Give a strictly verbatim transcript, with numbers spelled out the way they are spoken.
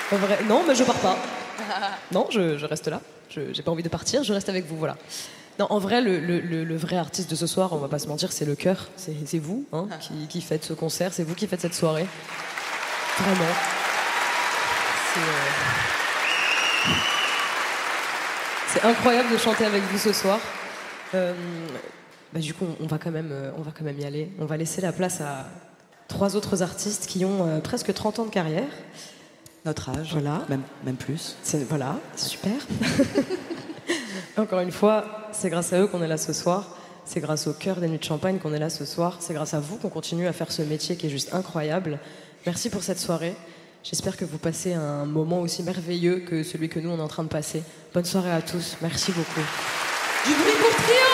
En vrai, non, mais je pars pas. Non, je, je reste là. Je j'ai pas envie de partir, je reste avec vous, voilà. Non, en vrai, le, le, le, le vrai artiste de ce soir, on va pas se mentir, c'est le chœur. C'est c'est vous hein, qui, qui faites ce concert, c'est vous qui faites cette soirée. Vraiment. C'est euh, c'est incroyable de chanter avec vous ce soir. Euh, bah, du coup, on va, quand même, euh, on va quand même y aller. On va laisser la place à trois autres artistes qui ont euh, presque trente ans de carrière. Notre âge, voilà. même, même plus. C'est, voilà, super. Encore une fois, c'est grâce à eux qu'on est là ce soir. C'est grâce au cœur des Nuits de Champagne qu'on est là ce soir. C'est grâce à vous qu'on continue à faire ce métier qui est juste incroyable. Merci pour cette soirée. J'espère que vous passez un moment aussi merveilleux que celui que nous, on est en train de passer. Bonne soirée à tous. Merci beaucoup. Du bruit pour Trio!